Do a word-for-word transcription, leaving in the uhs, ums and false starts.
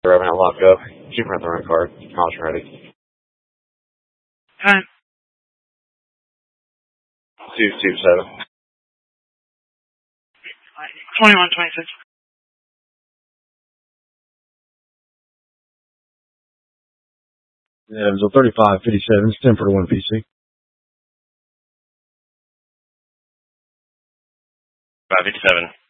Driving out locked up. Keep running the run card. Motion ready. Time. Two two seven. Twenty-one twenty-six. Yeah, it was a thirty-five fifty-seven. It's ten for one P C. Five fifty-seven.